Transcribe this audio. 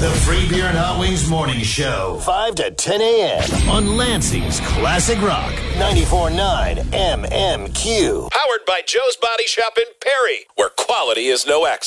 The Free Beer and Hot Wings Morning Show. 5 to 10 a.m. on Lansing's Classic Rock. 94.9 MMQ. Powered by Joe's Body Shop in Perry, where quality is no accident.